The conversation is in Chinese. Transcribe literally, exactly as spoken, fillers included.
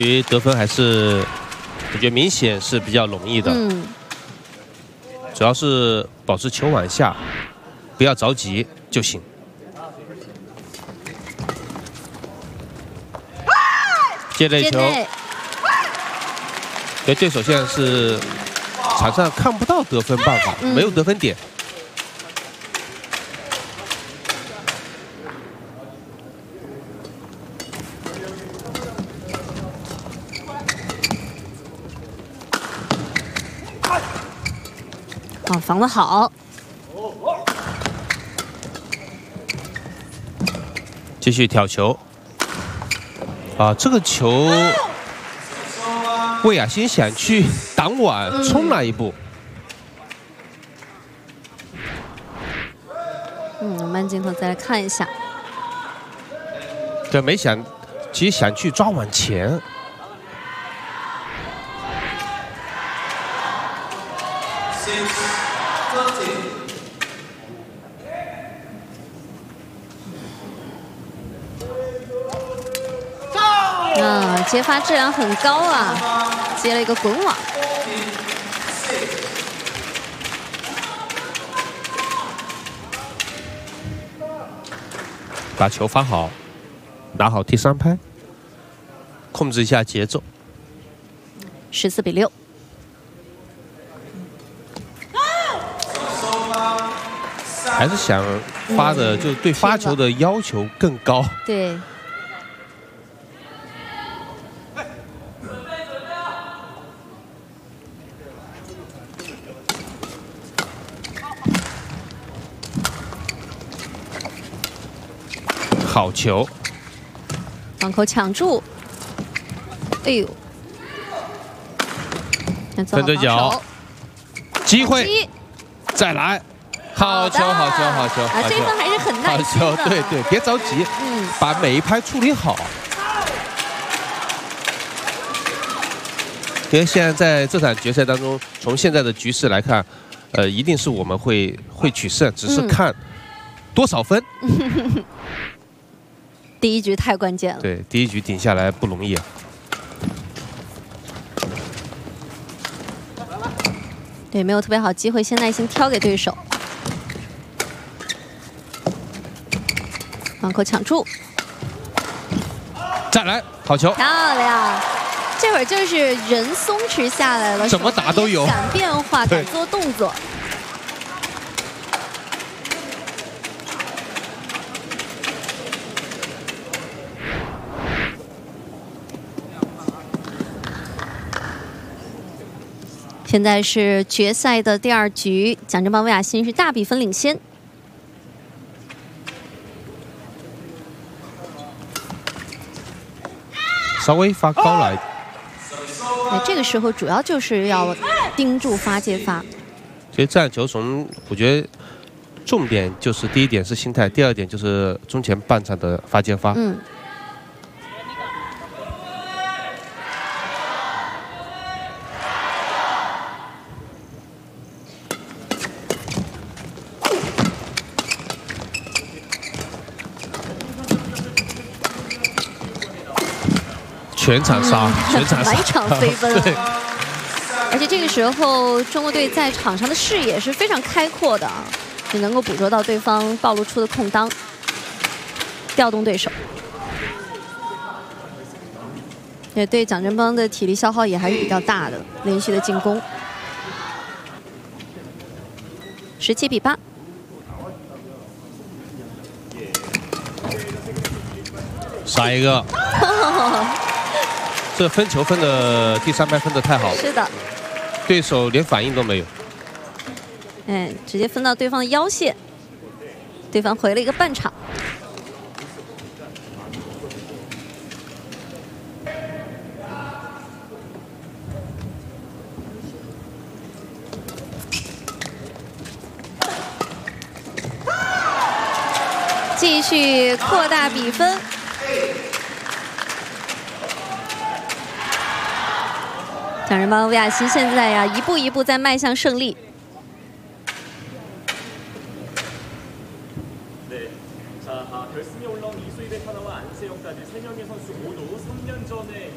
因为得分还是我觉得明显是比较容易的， 嗯， 主要是保持球往下，不要着急就行。接内球，对对手现在是场上看不到得分办法， 嗯、 没有得分点。 啊，防得好！ 继续挑球。啊，这个球，魏雅欣想去挡网，冲了一步。 嗯，慢镜头再来看一下。 对，没想，其实想去抓网前。 啊，接发质量很高啊，接了一个滚网。 把球发好，拿好第三拍，控制一下节奏。 十四比六。 还是想发的，就对发球的要求更高。 对。 好球， 网口抢住。哎呦， 分对角，机会，再来。 好球，好球，好球！ 啊，这分还是很耐心的。 好球，对对，别着急，嗯，把每一拍处理好。因为现在在这场决赛当中，从现在的局势来看，呃，一定是我们会会取胜，只是看多少分。嗯、 第一局太关键了。 对，第一局顶下来不容易啊。 对，没有特别好机会，先耐心挑给对手。 网口抢住， 再来好球， 漂亮！这会儿就是人松弛下来了， 怎么打都有， 敢变化，敢做动作。现在是决赛的第二局，蒋振邦、魏雅欣是大比分领先。 稍微发高了一点。 哎，这个时候主要就是要盯住发接发。 其实这样球从我觉得重点就是第一点是心态，第二点就是中前半场的发接发。 嗯。 全场杀，嗯、全场杀， 满场飞奔、啊。 对， 而且这个时候，中国队在场上的视野是非常开阔的啊，你能够捕捉到对方暴露出的空当，调动对手。也对蒋振邦的体力消耗也还是比较大的，连续的进攻。十七比八。 杀一个。这分球分的第三拍分的太好了， 是的， 对手连反应都没有， 哎，直接分到对方的腰线，对方回了一个半场。继续扩大比分。蒋振邦、魏雅欣现在呀，一步一步在迈向胜利。 자, 결승에 올라온 이수입의 하나와 안세영까지 세 명의 선수 모두 삼 년 전에